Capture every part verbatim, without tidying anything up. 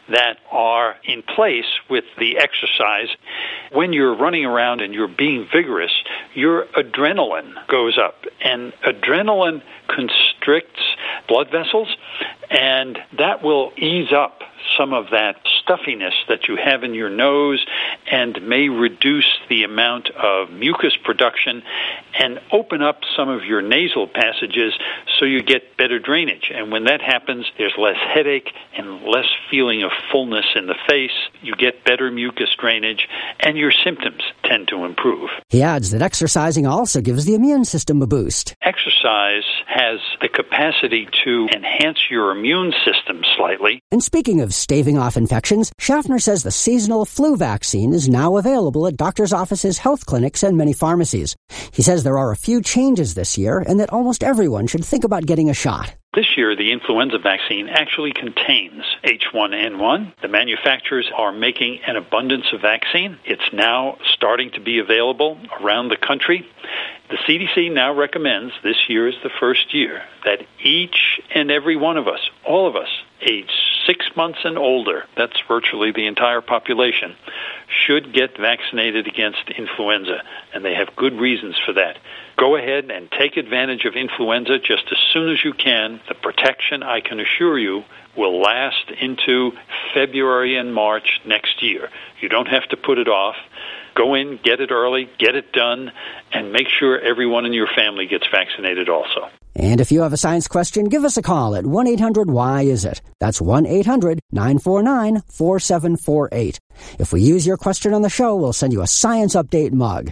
that are in place with the exercise. When you're running around and you're being vigorous, your adrenaline goes up, and adrenaline constricts blood vessels, and that will ease up some of that stuffiness that you have in your nose and may reduce the amount of mucus production and open up some of your nasal passages so you get better drainage. And when that happens, there's less headache and less feeling of fullness in the face. You get better mucus drainage, and your symptoms tend to improve. He adds that exercising also gives the immune system a boost. Exercise has the capacity to enhance your immune system slightly. And speaking of staving off infections, Schaffner says the seasonal flu vaccine is now available at doctors' offices, health clinics, and many pharmacies. He says there are a few changes this year and that almost everyone should think about getting a shot. This year, the influenza vaccine actually contains H one N one. The manufacturers are making an abundance of vaccine. It's now starting to be available around the country. The C D C now recommends, this year is the first year, that each and every one of us, all of us, age six months and older, that's virtually the entire population, should get vaccinated against influenza, and they have good reasons for that. Go ahead and take advantage of influenza just as soon as you can. The protection, I can assure you, will last into February and March next year. You don't have to put it off. Go in, get it early, get it done, and make sure everyone in your family gets vaccinated also. And if you have a science question, give us a call at one eight hundred why is it. That's one eight hundred nine four nine four seven four eight. If we use your question on the show, we'll send you a Science Update mug.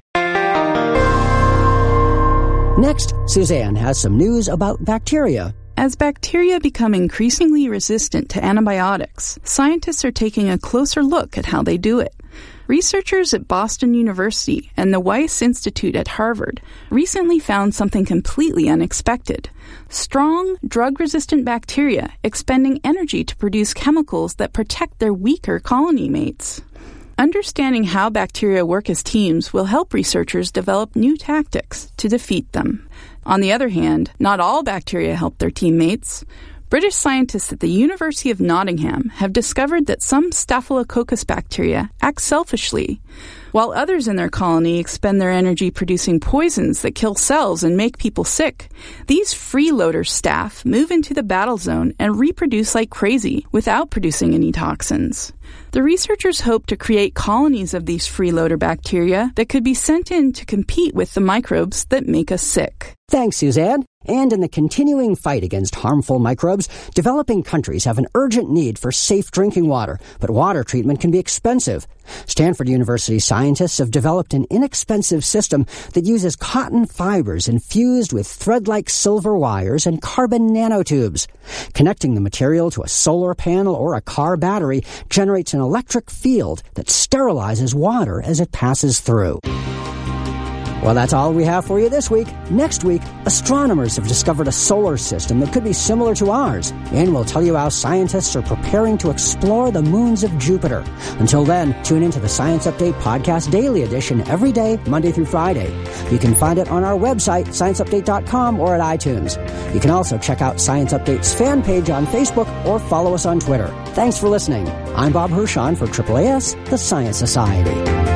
Next, Suzanne has some news about bacteria. As bacteria become increasingly resistant to antibiotics, scientists are taking a closer look at how they do it. Researchers at Boston University and the Weiss Institute at Harvard recently found something completely unexpected: strong, drug-resistant bacteria expending energy to produce chemicals that protect their weaker colony mates. Understanding how bacteria work as teams will help researchers develop new tactics to defeat them. On the other hand, not all bacteria help their teammates. British scientists at the University of Nottingham have discovered that some Staphylococcus bacteria act selfishly, while others in their colony expend their energy producing poisons that kill cells and make people sick. These freeloader staph move into the battle zone and reproduce like crazy without producing any toxins. The researchers hope to create colonies of these freeloader bacteria that could be sent in to compete with the microbes that make us sick. Thanks, Suzanne. And in the continuing fight against harmful microbes, developing countries have an urgent need for safe drinking water, but water treatment can be expensive. Stanford University scientists have developed an inexpensive system that uses cotton fibers infused with thread-like silver wires and carbon nanotubes. Connecting the material to a solar panel or a car battery generates an electric field that sterilizes water as it passes through. Well, that's all we have for you this week. Next week, astronomers have discovered a solar system that could be similar to ours, and we'll tell you how scientists are preparing to explore the moons of Jupiter. Until then, tune into the Science Update Podcast Daily Edition every day, Monday through Friday. You can find it on our website, science update dot com, or at iTunes. You can also check out Science Update's fan page on Facebook or follow us on Twitter. Thanks for listening. I'm Bob Hirshon for triple A S, the Science Society.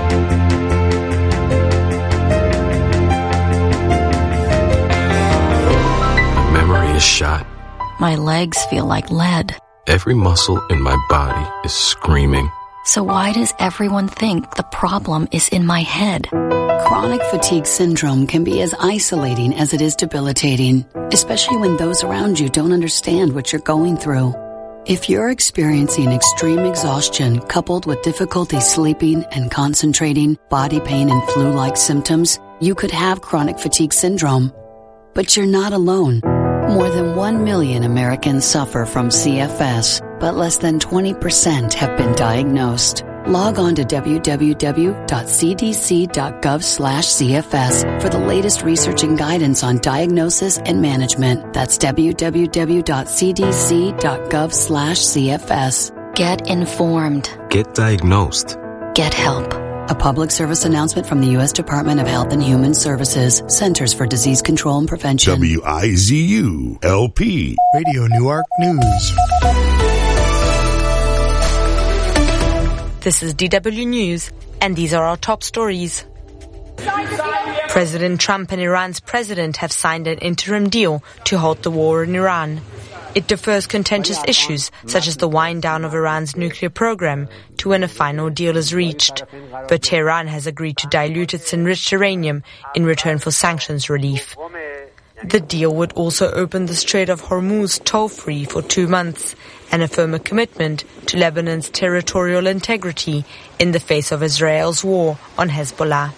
Shot. My legs feel like lead. Every muscle in my body is screaming. So why does everyone think the problem is in my head? Chronic fatigue syndrome can be as isolating as it is debilitating, especially when those around you don't understand what you're going through. If you're experiencing extreme exhaustion coupled with difficulty sleeping and concentrating, body pain and flu-like symptoms, you could have chronic fatigue syndrome. But you're not alone. More than one million Americans suffer from C F S, but less than twenty percent have been diagnosed. Log on to w w w dot c d c dot gov slash c f s for the latest research and guidance on diagnosis and management. That's w w w dot c d c dot gov slash c f s. Get informed. Get diagnosed. Get help. A public service announcement from the U S Department of Health and Human Services, Centers for Disease Control and Prevention. W I Z U L P. Radio Newark News. This is D W News, and these are our top stories. President Trump and Iran's president have signed an interim deal to halt the war in Iran. It defers contentious issues, such as the wind-down of Iran's nuclear program, to when a final deal is reached. But Tehran has agreed to dilute its enriched uranium in return for sanctions relief. The deal would also open the Strait of Hormuz toll-free for two months and affirm a commitment to Lebanon's territorial integrity in the face of Israel's war on Hezbollah.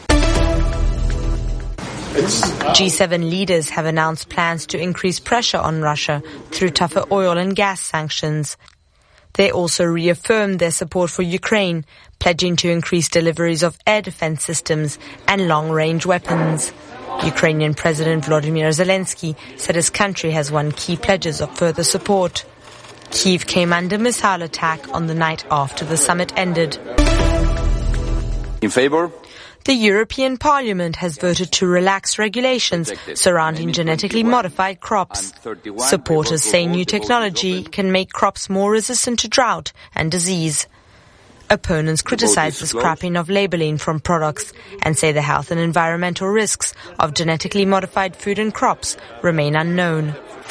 G seven leaders have announced plans to increase pressure on Russia through tougher oil and gas sanctions. They also reaffirmed their support for Ukraine, pledging to increase deliveries of air defense systems and long-range weapons. Ukrainian President Volodymyr Zelensky said his country has won key pledges of further support. Kyiv came under missile attack on the night after the summit ended. In favor? The European Parliament has voted to relax regulations surrounding genetically modified crops. Supporters say new technology can make crops more resistant to drought and disease. Opponents criticize the scrapping of labeling from products and say the health and environmental risks of genetically modified food and crops remain unknown.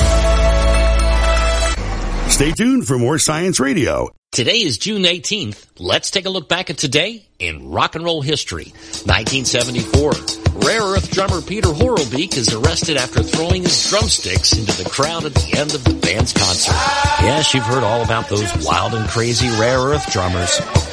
Stay tuned for more Science Radio. Today is June eighteenth. Let's take a look back at today in rock and roll history. nineteen seventy-four. Rare Earth drummer Peter Horlbeck is arrested after throwing his drumsticks into the crowd at the end of the band's concert. Yes, you've heard all about those wild and crazy Rare Earth drummers.